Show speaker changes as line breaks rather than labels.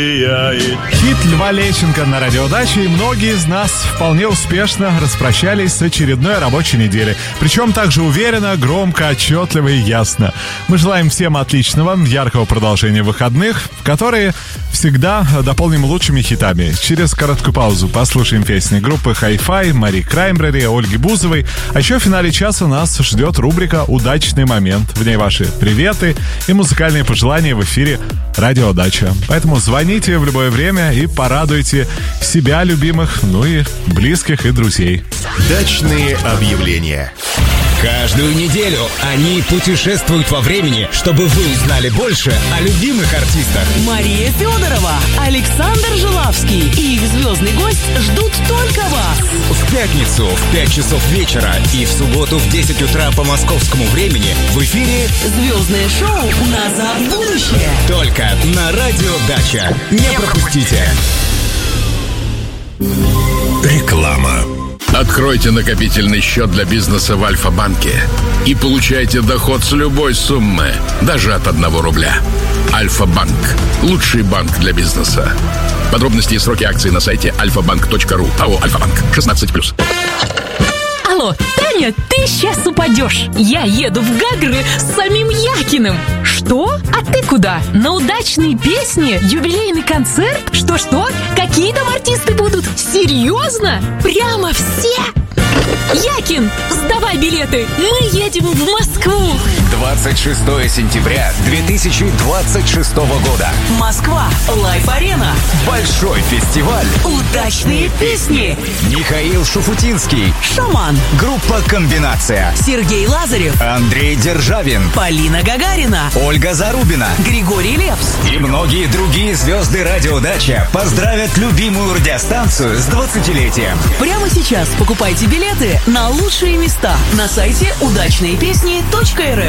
Хит Льва Лещенко на Радио Дача, и многие из нас вполне успешно распрощались с очередной рабочей неделей. Причем также уверенно, громко, отчетливо и ясно. Мы желаем всем отличного, яркого продолжения выходных, которые всегда дополним лучшими хитами. Через короткую паузу послушаем песни группы Hi-Fi, Мари Краймбрери, Ольги Бузовой. А еще в финале часа нас ждет рубрика «Удачный момент». В ней ваши приветы и музыкальные пожелания в эфире Радио Дача. Поэтому звоните в любое время и порадуйте себя, любимых, ну и близких и друзей.
Дачные объявления.
Каждую неделю они путешествуют во времени, чтобы вы узнали больше о любимых артистах.
Мария Федорова, Александр Жилавский и их звездный гость ждут только вас.
В пятницу в 5 часов вечера и в субботу в 10 утра по московскому времени в эфире
Звездное шоу «Назад в будущее».
только на Радио Дача. Не пропустите.
Реклама. Откройте накопительный счет для бизнеса в Альфа-банке и получайте доход с любой суммы, даже от 1 рубля. Альфа-банк. Лучший банк для бизнеса. Подробности и сроки акций на сайте alfabank.ru. АО «Альфа-банк». 16+.
Алло, Таня, ты сейчас упадешь. Я еду в Гагры с самим Якиным. Что? А ты куда? На удачные песни? Юбилейный концерт? Что? Какие там артисты будут? Серьезно? Прямо все? Якин, сдавай билеты. Мы едем в Москву.
26 сентября 2026 года.
Москва. Лайф-арена.
Большой фестиваль.
Удачные песни.
Михаил Шуфутинский.
Шаман.
Группа «Комбинация».
Сергей Лазарев.
Андрей Державин.
Полина Гагарина.
Ольга Зарубина.
Григорий Лепс.
И многие другие звезды Радио Дача поздравят любимую радиостанцию с 20-летием.
Прямо сейчас покупайте билеты на лучшие места на сайте удачныепесни.рф.